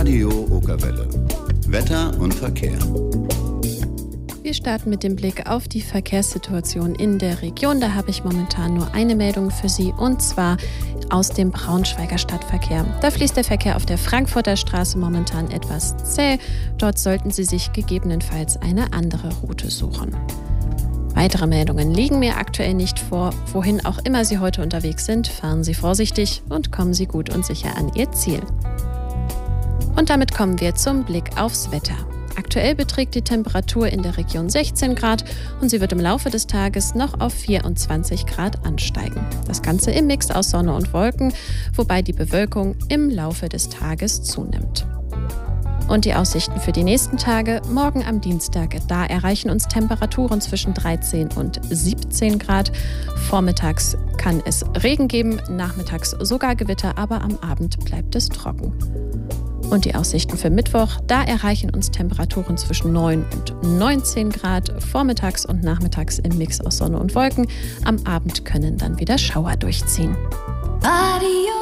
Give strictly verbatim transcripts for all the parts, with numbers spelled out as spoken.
Radio Okerwelle. Wetter und Verkehr. Wir starten mit dem Blick auf die Verkehrssituation in der Region. Da habe ich momentan nur eine Meldung für Sie, und zwar aus dem Braunschweiger Stadtverkehr. Da fließt der Verkehr auf der Frankfurter Straße momentan etwas zäh. Dort sollten Sie sich gegebenenfalls eine andere Route suchen. Weitere Meldungen liegen mir aktuell nicht vor. Wohin auch immer Sie heute unterwegs sind, fahren Sie vorsichtig und kommen Sie gut und sicher an Ihr Ziel. Und damit kommen wir zum Blick aufs Wetter. Aktuell beträgt die Temperatur in der Region sechzehn Grad und sie wird im Laufe des Tages noch auf vierundzwanzig Grad ansteigen. Das Ganze im Mix aus Sonne und Wolken, wobei die Bewölkung im Laufe des Tages zunimmt. Und die Aussichten für die nächsten Tage: Morgen am Dienstag, da erreichen uns Temperaturen zwischen dreizehn und siebzehn Grad. Vormittags kann es Regen geben, nachmittags sogar Gewitter, aber am Abend bleibt es trocken. Und die Aussichten für Mittwoch, da erreichen uns Temperaturen zwischen neun und neunzehn Grad, vormittags und nachmittags im Mix aus Sonne und Wolken. Am Abend können dann wieder Schauer durchziehen. Radio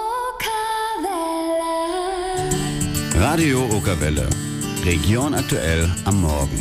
Okerwelle. Radio Okerwelle. Region aktuell am Morgen.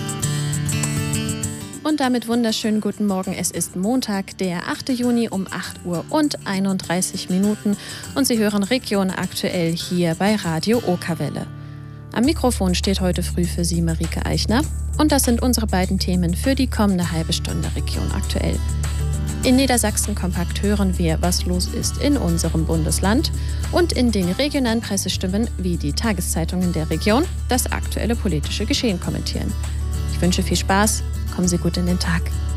Und damit wunderschönen guten Morgen. Es ist Montag, der achte Juni um acht Uhr und einunddreißig Minuten. Und Sie hören Region aktuell hier bei Radio Okerwelle. Am Mikrofon steht heute früh für Sie Marike Eichner. Und das sind unsere beiden Themen für die kommende halbe Stunde Region aktuell. In Niedersachsen kompakt hören wir, was los ist in unserem Bundesland. Und in den regionalen Pressestimmen, wie die Tageszeitungen der Region, das aktuelle politische Geschehen kommentieren. Ich wünsche viel Spaß. Kommen Sie gut in den Tag.